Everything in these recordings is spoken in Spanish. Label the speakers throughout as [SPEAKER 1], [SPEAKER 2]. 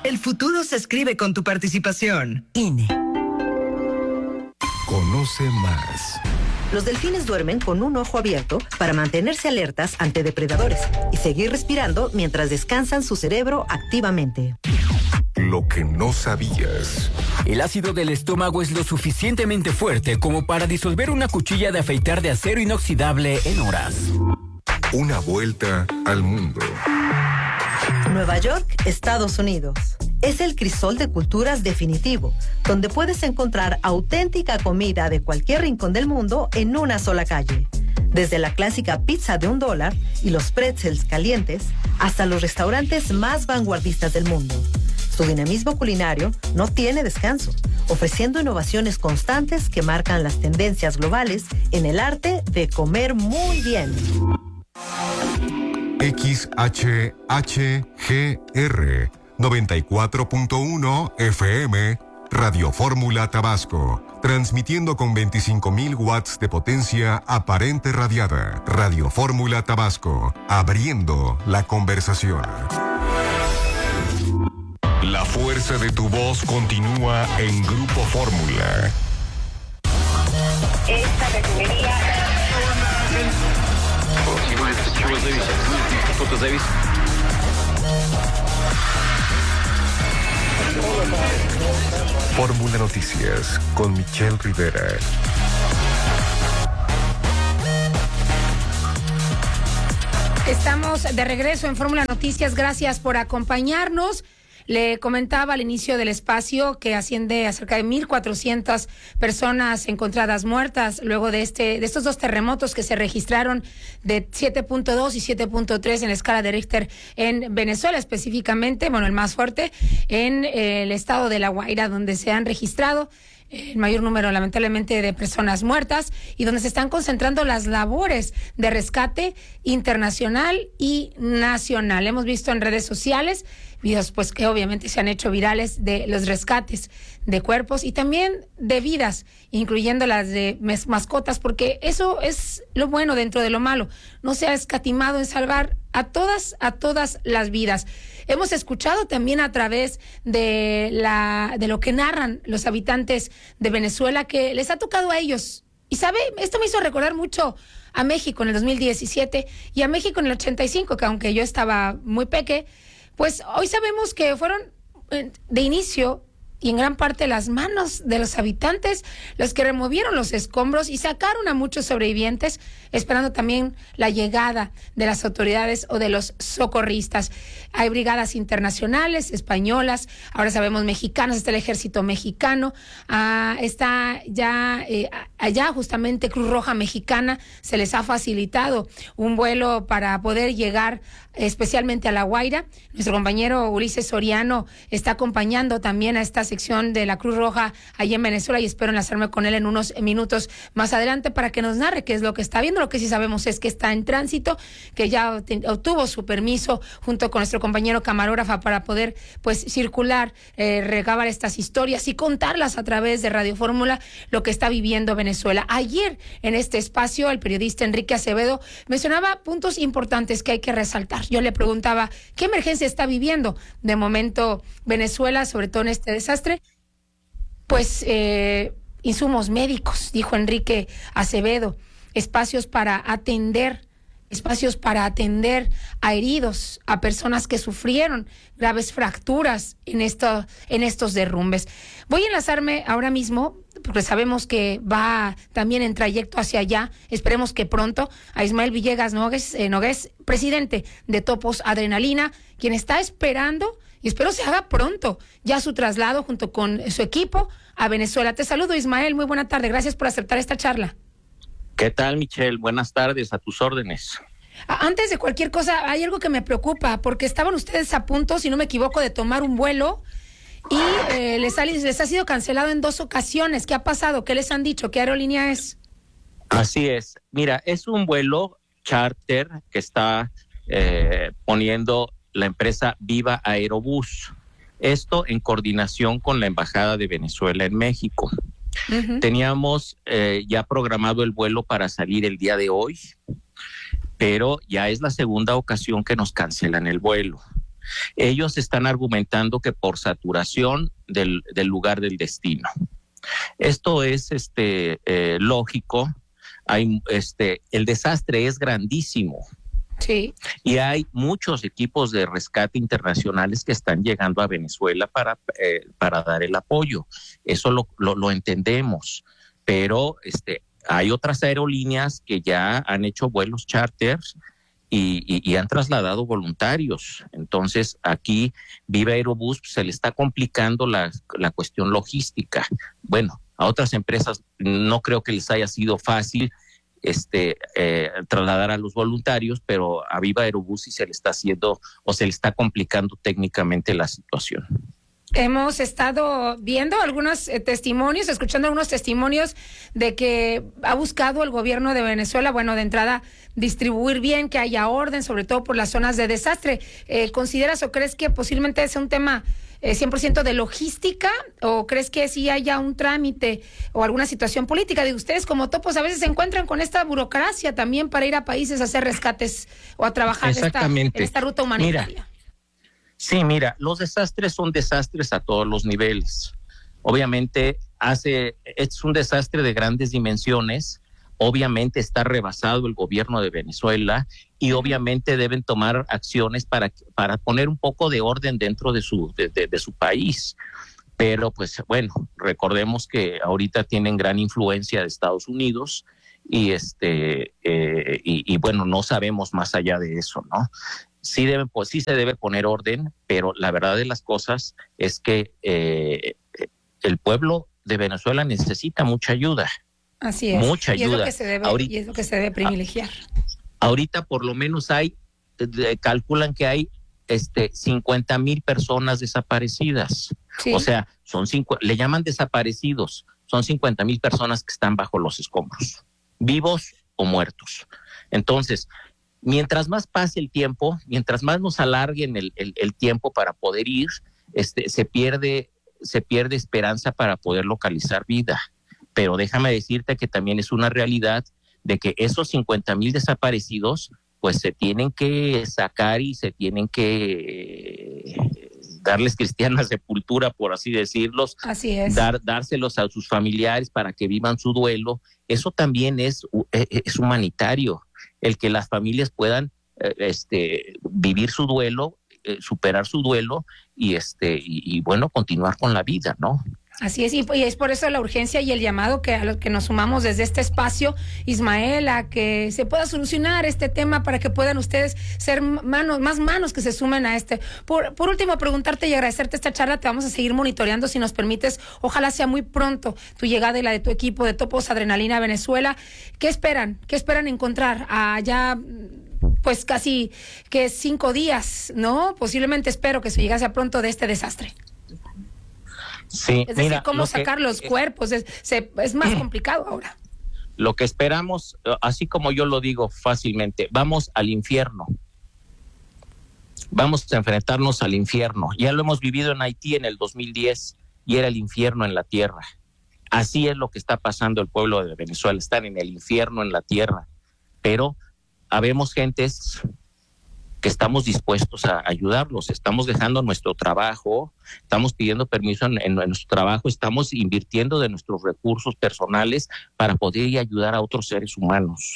[SPEAKER 1] El futuro se escribe con tu participación.
[SPEAKER 2] INE.
[SPEAKER 3] Conoce más.
[SPEAKER 4] Los delfines duermen con un ojo abierto para mantenerse alertas ante depredadores y seguir respirando mientras descansan su cerebro activamente.
[SPEAKER 3] Lo que no sabías.
[SPEAKER 2] El ácido del estómago es lo suficientemente fuerte como para disolver una cuchilla de afeitar de acero inoxidable en horas.
[SPEAKER 3] Una vuelta al mundo.
[SPEAKER 4] Nueva York, Estados Unidos. Es el crisol de culturas definitivo, donde puedes encontrar auténtica comida de cualquier rincón del mundo en una sola calle. Desde la clásica pizza de $1 y los pretzels calientes, hasta los restaurantes más vanguardistas del mundo. Su dinamismo culinario no tiene descanso, ofreciendo innovaciones constantes que marcan las tendencias globales en el arte de comer muy bien.
[SPEAKER 3] XHHGR 94.1 FM, Radio Fórmula Tabasco, transmitiendo con 25.000 watts de potencia aparente radiada. Radio Fórmula Tabasco, abriendo la conversación. La fuerza de tu voz continúa en Grupo Fórmula.
[SPEAKER 5] Esta refinería...
[SPEAKER 3] Fórmula Noticias con Michelle Rivera.
[SPEAKER 6] Estamos de regreso en Fórmula Noticias. Gracias por acompañarnos. Le comentaba al inicio del espacio que asciende a cerca de 1,400 personas encontradas muertas luego de estos dos terremotos que se registraron de 7.2 y 7.3 en la escala de Richter en Venezuela, específicamente, el más fuerte en el estado de La Guaira, donde se han registrado el mayor número, lamentablemente, de personas muertas y donde se están concentrando las labores de rescate internacional y nacional. Hemos visto en redes sociales videos que obviamente se han hecho virales de los rescates de cuerpos y también de vidas, incluyendo las de mascotas, porque eso es lo bueno dentro de lo malo. No se ha escatimado en salvar a todas las vidas. Hemos escuchado también a través de lo que narran los habitantes de Venezuela que les ha tocado a ellos. Y sabe, esto me hizo recordar mucho a México en el 2017 y a México en el 85, que aunque yo estaba muy peque, pues hoy sabemos que fueron de inicio y en gran parte las manos de los habitantes los que removieron los escombros y sacaron a muchos sobrevivientes, esperando también la llegada de las autoridades o de los socorristas. Hay brigadas internacionales, españolas, ahora sabemos mexicanas, está el ejército mexicano, está ya allá justamente Cruz Roja Mexicana, se les ha facilitado un vuelo para poder llegar especialmente a La Guaira. Nuestro compañero Ulises Soriano está acompañando también a esta sección de la Cruz Roja allá en Venezuela y espero enlazarme con él en unos minutos más adelante para que nos narre qué es lo que está viendo. Lo que sí sabemos es que está en tránsito, que ya obtuvo su permiso junto con nuestro compañero camarógrafo para poder circular, recabar estas historias y contarlas a través de Radio Fórmula, lo que está viviendo Venezuela. Ayer en este espacio el periodista Enrique Acevedo mencionaba puntos importantes que hay que resaltar. Yo le preguntaba qué emergencia está viviendo de momento Venezuela, sobre todo en este desastre. Insumos médicos, dijo Enrique Acevedo, espacios para atender a heridos, a personas que sufrieron graves fracturas en estos derrumbes. Voy a enlazarme ahora mismo, porque sabemos que va también en trayecto hacia allá, esperemos que pronto, a Ismael Villegas Nogués, presidente de Topos Adrenalina, quien está esperando, y espero se haga pronto, ya su traslado junto con su equipo a Venezuela. Te saludo, Ismael, muy buena tarde, gracias por aceptar esta charla.
[SPEAKER 7] ¿Qué tal, Michelle? Buenas tardes, a tus órdenes.
[SPEAKER 6] Antes de cualquier cosa, hay algo que me preocupa, porque estaban ustedes a punto, si no me equivoco, de tomar un vuelo y les ha sido cancelado en 2 ocasiones. ¿Qué ha pasado? ¿Qué les han dicho? ¿Qué aerolínea es?
[SPEAKER 7] Así es. Mira, es un vuelo charter que está poniendo la empresa Viva Aerobús. Esto en coordinación con la Embajada de Venezuela en México. Uh-huh. Teníamos ya programado el vuelo para salir el día de hoy, pero ya es la segunda ocasión que nos cancelan el vuelo. Ellos están argumentando que por saturación del lugar del destino. Esto es lógico. El desastre es grandísimo.
[SPEAKER 6] Sí.
[SPEAKER 7] Y hay muchos equipos de rescate internacionales que están llegando a Venezuela para dar el apoyo. Eso lo entendemos. Pero hay otras aerolíneas que ya han hecho vuelos charters y han trasladado voluntarios. Entonces, aquí Viva Aerobús se le está complicando la cuestión logística. Bueno, a otras empresas no creo que les haya sido fácil trasladar a los voluntarios, pero a Viva Aerobús sí se le está haciendo o se le está complicando técnicamente la situación.
[SPEAKER 6] Hemos estado viendo algunos testimonios, escuchando algunos testimonios de que ha buscado el gobierno de Venezuela, bueno, de entrada, distribuir bien, que haya orden, sobre todo por las zonas de desastre. ¿Consideras o crees que posiblemente sea un tema 100% de logística, o crees que sí haya un trámite o alguna situación política? De ustedes como topos a veces se encuentran con esta burocracia también para ir a países a hacer rescates o a trabajar en esta ruta humanitaria.
[SPEAKER 7] Mira, los desastres son desastres a todos los niveles. Obviamente es un desastre de grandes dimensiones. Obviamente está rebasado el gobierno de Venezuela y obviamente deben tomar acciones para poner un poco de orden dentro de su país. Pero pues bueno, recordemos que ahorita tienen gran influencia de Estados Unidos y bueno, no sabemos más allá de eso, ¿no? Sí se debe poner orden, pero la verdad de las cosas es que el pueblo de Venezuela necesita mucha ayuda.
[SPEAKER 6] Así es.
[SPEAKER 7] Mucha ayuda.
[SPEAKER 6] Y es lo que se debe privilegiar.
[SPEAKER 7] Ahorita por lo menos calculan que hay 50,000 personas desaparecidas. Sí. O sea, le llaman desaparecidos. Son 50,000 personas que están bajo los escombros, vivos o muertos. Entonces, mientras más pase el tiempo, mientras más nos alarguen el tiempo para poder ir, se pierde esperanza para poder localizar vida. Pero déjame decirte que también es una realidad de que esos 50,000 desaparecidos, pues se tienen que sacar y se tienen que darles cristiana sepultura, por así decirlos.
[SPEAKER 6] Así es.
[SPEAKER 7] Dárselos a sus familiares para que vivan su duelo. Eso también es humanitario. El que las familias puedan vivir su duelo, superar su duelo y bueno, continuar con la vida, ¿no?
[SPEAKER 6] Así es, y es por eso la urgencia y el llamado a los que nos sumamos desde este espacio, Ismael, a que se pueda solucionar este tema para que puedan ustedes ser más manos que se sumen a este. Por último, preguntarte y agradecerte esta charla. Te vamos a seguir monitoreando, si nos permites. Ojalá sea muy pronto tu llegada y la de tu equipo de Topos Adrenalina Venezuela. ¿Qué esperan? ¿Qué esperan encontrar allá? Pues casi que 5 días, ¿no? Posiblemente espero que su llegada sea pronto de este desastre.
[SPEAKER 7] Sí,
[SPEAKER 6] es decir, cómo sacar los cuerpos es más complicado ahora.
[SPEAKER 7] Lo que esperamos, así como yo lo digo fácilmente, vamos al infierno. Vamos a enfrentarnos al infierno. Ya lo hemos vivido en Haití en el 2010 y era el infierno en la tierra. Así es lo que está pasando el pueblo de Venezuela. Están en el infierno en la tierra. Pero habemos gentes que estamos dispuestos a ayudarlos, estamos dejando nuestro trabajo, estamos pidiendo permiso en nuestro trabajo, estamos invirtiendo de nuestros recursos personales para poder ayudar a otros seres humanos.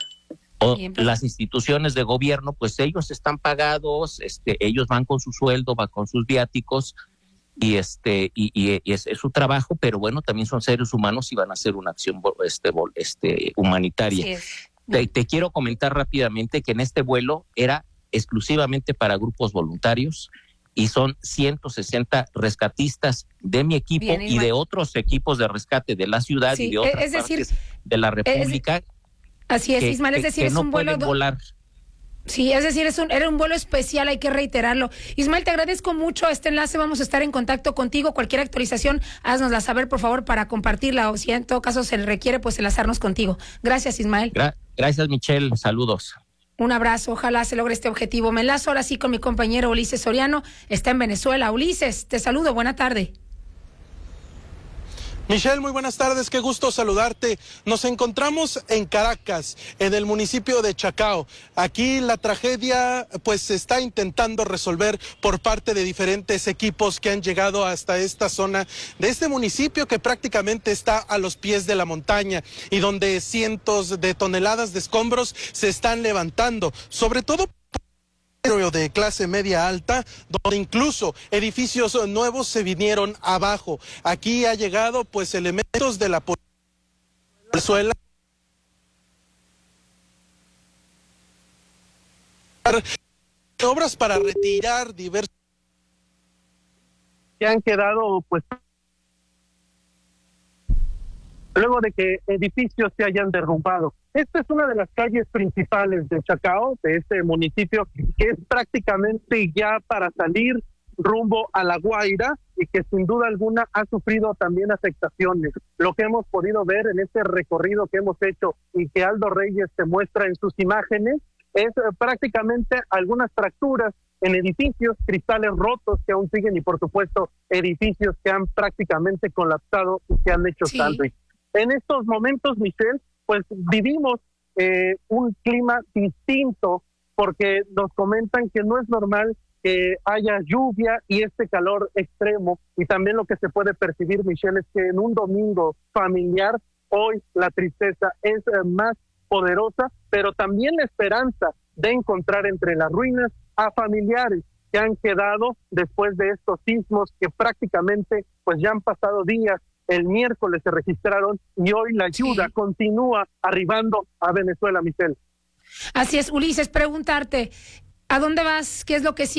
[SPEAKER 7] Las instituciones de gobierno, pues ellos están pagados, ellos van con su sueldo, van con sus viáticos y es su trabajo, pero bueno, también son seres humanos y van a hacer una acción humanitaria. Te quiero comentar rápidamente que en este vuelo era exclusivamente para grupos voluntarios y son 160 rescatistas de mi equipo y de otros equipos de rescate de la ciudad y de otras partes de la República.
[SPEAKER 6] Así es, Ismael, es decir, es un vuelo
[SPEAKER 7] volar.
[SPEAKER 6] Sí, es decir, era un vuelo especial, hay que reiterarlo. Ismael, te agradezco mucho este enlace, vamos a estar en contacto contigo. Cualquier actualización, haznosla saber, por favor, para compartirla, o si en todo caso se le requiere, pues enlazarnos contigo. Gracias, Ismael.
[SPEAKER 7] Gracias, Michelle, saludos.
[SPEAKER 6] Un abrazo, ojalá se logre este objetivo. Me enlazo ahora sí con mi compañero Ulises Soriano, está en Venezuela. Ulises, te saludo, buena tarde.
[SPEAKER 5] Michelle, muy buenas tardes, qué gusto saludarte. Nos encontramos en Caracas, en el municipio de Chacao. Aquí la tragedia pues se está intentando resolver por parte de diferentes equipos que han llegado hasta esta zona de este municipio que prácticamente está a los pies de la montaña y donde cientos de toneladas de escombros se están levantando, sobre todo de clase media alta, donde incluso edificios nuevos se vinieron abajo. Aquí ha llegado pues elementos de la Venezuela obras para retirar diversos que han quedado pues luego de que edificios se hayan derrumbado. Esta es una de las calles principales de Chacao, de este municipio, que es prácticamente ya para salir rumbo a La Guaira y que sin duda alguna ha sufrido también afectaciones. Lo que hemos podido ver en este recorrido que hemos hecho y que Aldo Reyes te muestra en sus imágenes es prácticamente algunas fracturas en edificios, cristales rotos que aún siguen y por supuesto edificios que han prácticamente colapsado y que han hecho sándwich. En estos momentos, Michelle, pues vivimos un clima distinto porque nos comentan que no es normal que haya lluvia y este calor extremo, y también lo que se puede percibir, Michelle, es que en un domingo familiar hoy la tristeza es más poderosa, pero también la esperanza de encontrar entre las ruinas a familiares que han quedado después de estos sismos que prácticamente pues ya han pasado días. El miércoles se registraron y hoy la ayuda continúa arribando a Venezuela, Michelle.
[SPEAKER 6] Así es, Ulises, preguntarte, ¿a dónde vas? ¿Qué es lo que sigue?